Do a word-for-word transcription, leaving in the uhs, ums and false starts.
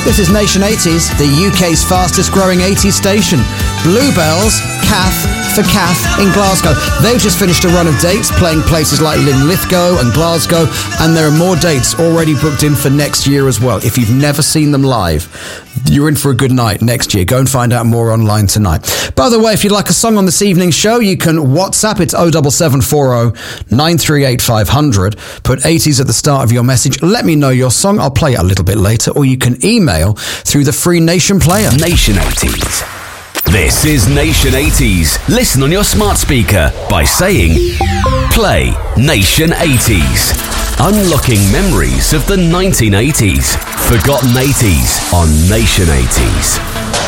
This is Nation eighties, the U K's fastest growing eighties station. Bluebells, Cath, for Cath in Glasgow. They've just finished a run of dates playing places like Linlithgow and Glasgow, and there are more dates already booked in for next year as well. If you've never seen them live, you're in for a good night next year. Go and find out more online tonight. By the way, if you'd like a song on this evening's show, you can WhatsApp. It's oh seven seven four oh nine three eight five hundred. Put eighties at the start of your message. Let me know your song. I'll play it a little bit later. Or you can email through the free Nation player. Nation eighties. This is Nation eighties. Listen on your smart speaker by saying, play Nation eighties. Unlocking memories of the nineteen eighties. Forgotten eighties on Nation eighties.